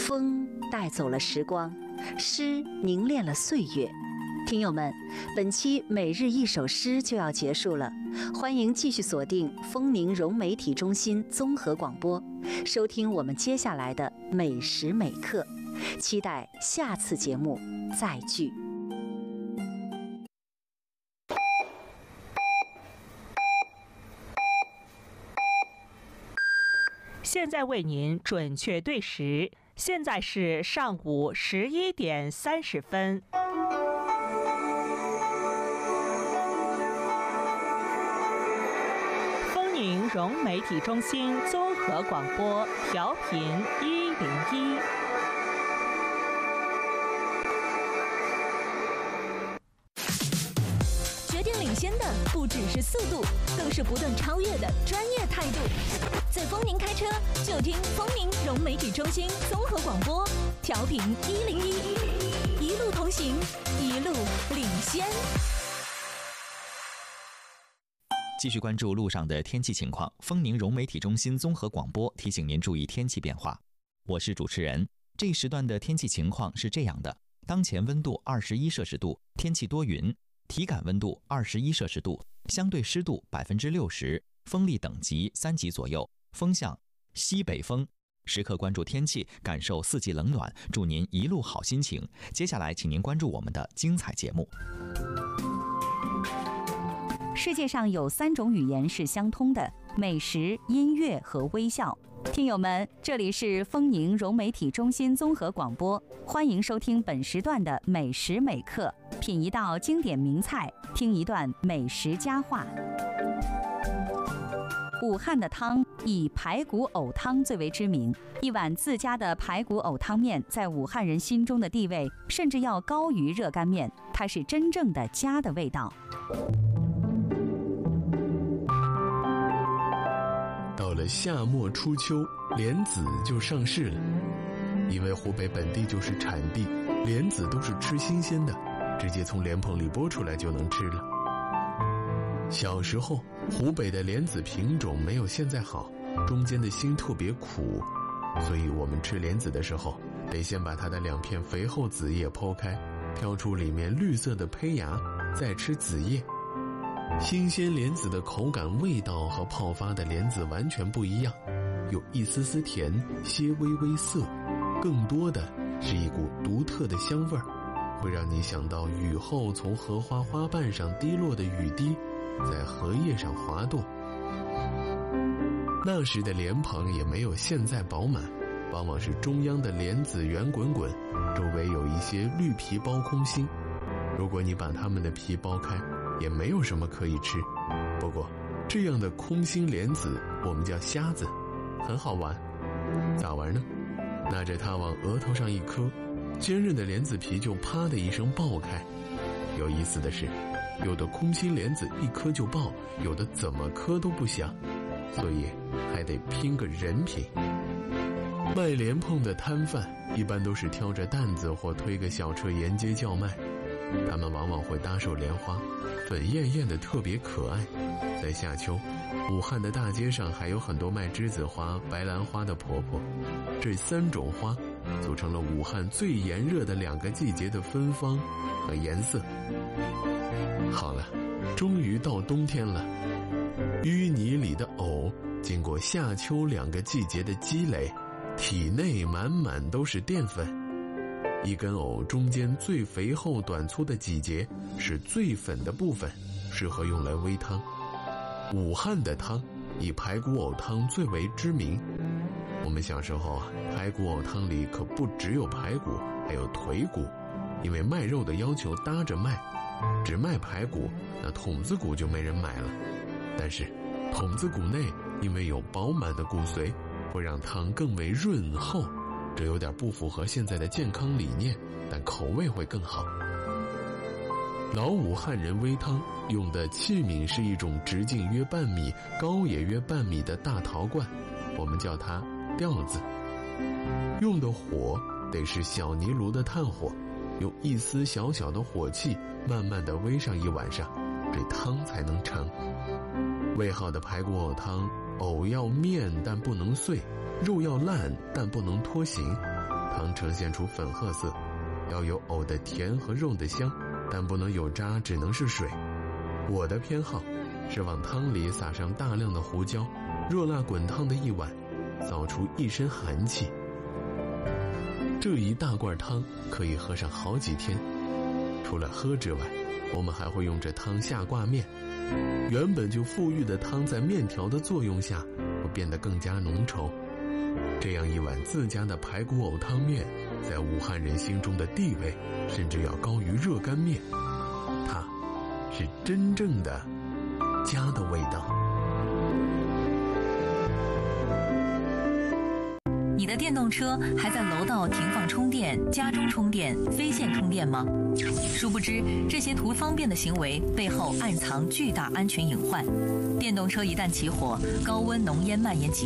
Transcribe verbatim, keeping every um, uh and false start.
风带走了时光，诗凝练了岁月。听友们，本期每日一首诗就要结束了，欢迎继续锁定丰宁融媒体中心综合广播，收听我们接下来的每时每刻。期待下次节目再聚。 现在为您准确对时，现在是上午十一点三十分。丰宁融媒体中心综合广播，调频一零一。 决定领先的不只是速度，更是不断超越的专业态度。在丰宁开车，就听丰宁融媒体中心综合广播，调频一零一，一路同行，一路领先。 继续关注路上的天气情况。丰宁融媒体中心综合广播提醒您注意天气变化。我是主持人。这一时段的天气情况是这样的：当前温度二十一摄氏度，天气多云，体感温度二十一摄氏度，相对湿度百分之六十，风力等级三级左右，风向西北风。时刻关注天气，感受四季冷暖，祝您一路好心情。接下来，请您关注我们的精彩节目。 世界上有三种语言是相通的：美食、音乐和微笑。听友们，这里是丰宁融媒体中心综合广播，欢迎收听本时段的每时每刻，品一道经典名菜，听一段美食佳话。武汉的汤以排骨藕汤最为知名，一碗自家的排骨藕汤面在武汉人心中的地位甚至要高于热干面，它是真正的家的味道。 到了夏末初秋，莲子就上市了。因为湖北本地就是产地，莲子都是吃新鲜的，直接从莲蓬里剥出来就能吃了。小时候，湖北的莲子品种没有现在好，中间的芯特别苦，所以我们吃莲子的时候，得先把它的两片肥厚子叶剖开，挑出里面绿色的胚芽，再吃子叶。新鲜莲子的口感、味道和泡发的莲子完全不一样，有一丝丝甜，些微微涩，更多的是一股独特的香味儿，会让你想到雨后从荷花花瓣上滴落的雨滴，在荷叶上滑动。那时的莲蓬也没有现在饱满，往往是中央的莲子圆滚滚，周围有一些绿皮包空心。如果你把它们的皮剥开，也没有什么可以吃。不过这样的空心莲子我们叫虾子，很好玩。咋玩呢？拿着它往额头上一磕，坚韧的莲子皮就啪的一声爆开。有意思的是，有的空心莲子一磕就爆，有的怎么磕都不响，所以还得拼个人品。卖莲蓬的摊贩一般都是挑着担子或推个小车沿街叫卖，他们往往会搭售莲花，粉艳艳的特别可爱。在夏秋，武汉的大街上还有很多卖栀子花、白兰花的婆婆，这三种花组成了武汉最炎热的两个季节的芬芳和颜色。好了，终于到冬天了。淤泥里的藕经过夏秋两个季节的积累，体内满满都是淀粉。一根藕中间最肥厚短粗的几节是最粉的部分，适合用来煨汤。武汉的汤以排骨藕汤最为知名。我们小时候啊，排骨藕汤里可不只有排骨，还有腿骨，因为卖肉的要求搭着卖，只卖排骨，那筒子骨就没人买了。但是筒子骨内因为有饱满的骨髓，会让汤更为润厚，这有点不符合现在的健康理念，但口味会更好。老武汉人煨汤用的器皿是一种直径约半米、高也约半米的大陶罐，我们叫它吊子。用的火得是小泥炉的炭火，用一丝小小的火气慢慢地煨上一晚上，这汤才能成。煨好的排骨藕汤，藕要面但不能碎，肉要烂但不能脱形， 汤呈现出粉褐色，要有藕的甜和肉的香，但不能有渣，只能是水。我的偏好是往汤里撒上大量的胡椒，热辣滚烫的一碗，扫出一身寒气。这一大罐汤可以喝上好几天。除了喝之外，我们还会用这汤下挂面。原本就富裕的汤在面条的作用下会变得更加浓稠。这样一碗自家的排骨藕汤面，在武汉人心中的地位甚至要高于热干面。它是真正的家的味道。 你的电动车还在楼道停放充电、家中充电、非线充电吗？殊不知，这些图方便的行为背后暗藏巨大安全隐患。电动车一旦起火，高温浓烟蔓延极